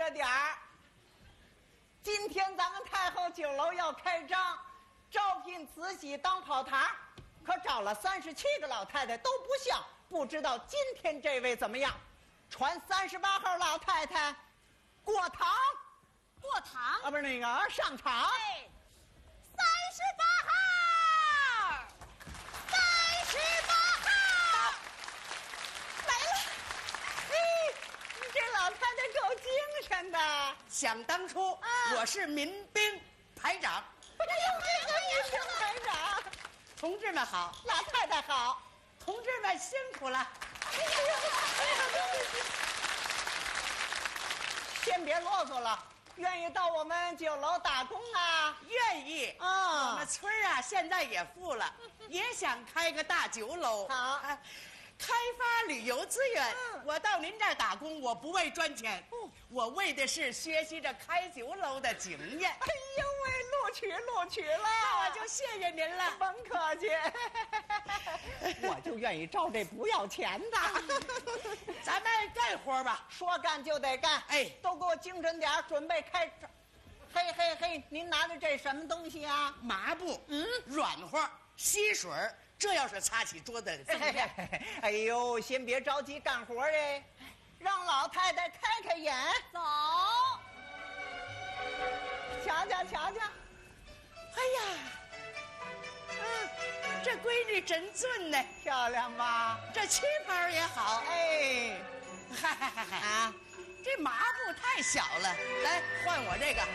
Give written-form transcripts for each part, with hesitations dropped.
着点儿。今天咱们太后酒楼要开张，招聘慈禧当跑堂，可找了37个老太太都不像，不知道今天这位怎么样？传38号老太太过堂， 过堂啊，不是那个上场。 哎，38号，38号来了。嘿，你这老太太够精神的。 想当初，我是民兵排长。 哎呦，民兵排长， 同志们好， 老太太好。 同志们辛苦了。 先别啰嗦了，愿意到我们酒楼打工啊？ 愿意啊我们村啊现在也富了，也想开个大酒楼。 好开发旅游资源。我到您这儿打工，我不为赚钱，我为的是学习着开酒楼的经验。 哎呦喂，录取了， 那我就谢谢您了。 甭客气，我就愿意招这不要钱的。 咱们干活吧。 说干就得干， 哎都给我精神点儿，准备开张。嘿嘿嘿，您拿的这什么东西啊？ 麻布，软和，吸水儿，这要是擦起桌子增亮。 哎呦，先别着急干活哎，让老太太开开眼， 走， 瞧瞧瞧瞧。 哎呀，这闺女真俊呢， 漂亮吧？ 这旗袍也好。 哎， 嗨啊， 这麻布太小了，来换我这个。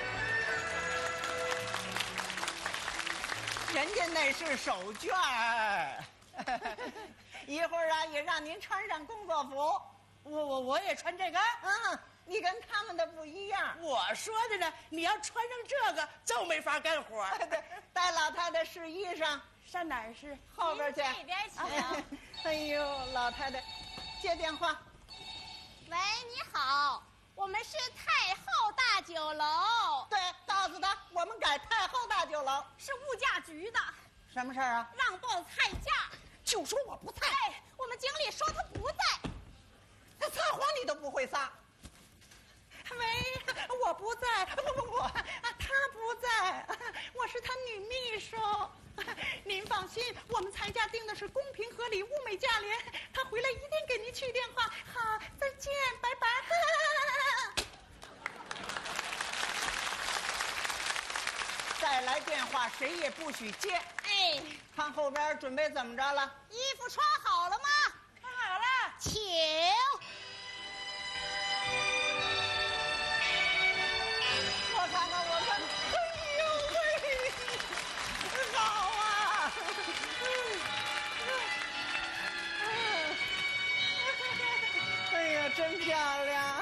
人家那是手绢儿。一会儿啊，也让您穿上工作服。 我也穿这个。 你跟他们的不一样。 我说的呢，你要穿上这个就没法干活。 带老太太试衣裳， 上哪儿是？ 后边去。 您这边请。 哎呦，老太太，接电话。 喂，你好，我们是太后大酒楼， 对，告诉他我们改太后大酒楼。 是物价局的， 什么事儿啊？ 让报菜价。 就说我不在。 哎，我们经理说他不在。 他撒谎你都不会撒。喂，我不在，不，他不在，我是他女秘书。您放心，我们菜价定的是公平合理、物美价廉。他回来一定给您去电话。好，再见，拜拜。再来电话，谁也不许接。 哎， 看后边准备怎么着了？ 衣服穿好了吗？ 穿好了， 请。 我看看，哎呦喂，好啊！哎呀，真漂亮！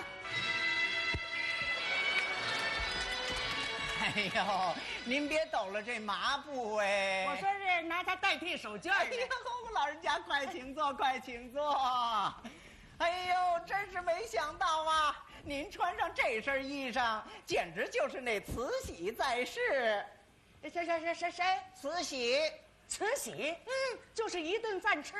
哎呦，您别抖了这麻布哎！ 我说是拿它代替手绢哎呀，老人家快请坐，快请坐。哎呦，真是没想到啊！您穿上这身衣裳，简直就是那慈禧在世。 谁？ 慈禧， 慈禧，就是一顿饭吃